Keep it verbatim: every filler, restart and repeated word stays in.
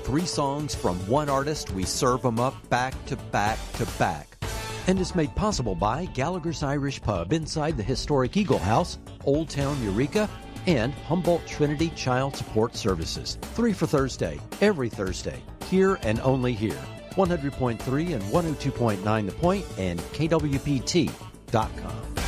three songs from one artist, we serve them up back to back to back. And is made possible by Gallagher's Irish Pub inside the historic Eagle House, Old Town Eureka, and Humboldt Trinity Child Support Services. Three for Thursday, every Thursday, here and only here. one hundred point three and one oh two point nine The Point and K W P T dot com.